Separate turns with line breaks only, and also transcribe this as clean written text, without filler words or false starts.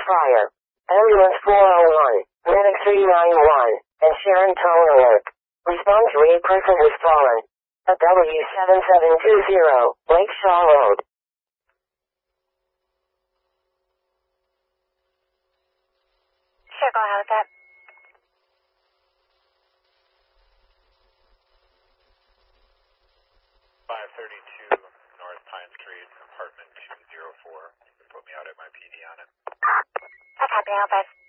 fire. Ambulance 401, Medic 391, and Sharon Tone alert. Respond to a person has fallen. At W7720, Lake Shaw Road.
Sure, go ahead with that.
North Pine Street, apartment 204. Put me out at my PD on it.
I copy, Alpha.